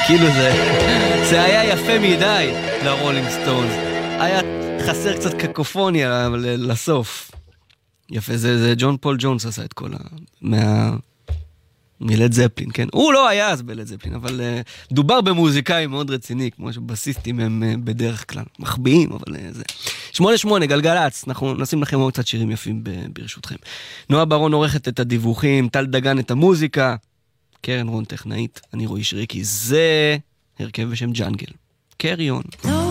כאילו זה היה יפה מדי לרולינג סטונס. היה חסר קצת קקופוניה לסוף. יפה, זה ג'ון פול ג'ונס עשה את כל מלד זפלין, כן? הוא לא היה אז בלד זפלין, אבל דובר במוזיקאי מאוד רציני, כמו שבסיסטים הם בדרך כלל מחביאים, אבל זה. 8-8, גלגלץ, אנחנו נשים לכם עוד קצת שירים יפים ברשותכם. נועה ברון עורכת את הדיווחים, טל דגן את המוזיקה, קרן רון טכנאית, אני רועי שריקי, זה הרכב בשם ג'אנגל. קריון.